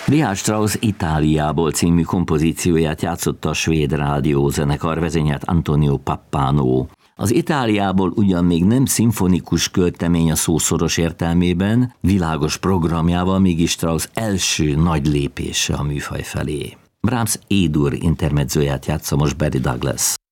Richard Strauss Itáliából című kompozícióját játszotta a svéd rádiózenekar, vezényelt Antonio Pappano. Az Itáliából ugyan még nem szimfonikus költemény a szó szoros értelmében, világos programjával mégis Strauss első nagy lépése a műfaj felé. Brahms E-dur intermedzóját játsza most Barry Douglas.